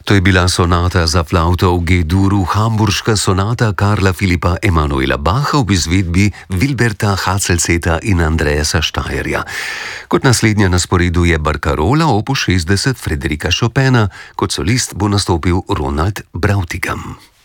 To je bila sonata za flavto v G-duru, hamburška sonata Karla Filipa Emanuela Bacha v izvedbi Wilberta Hatzelseta in Andreasa Steyerja. Kot naslednja na sporedu je Barcarola opus 60 Frédérica Chopina, kot solist bo nastopil Ronald Brautigam.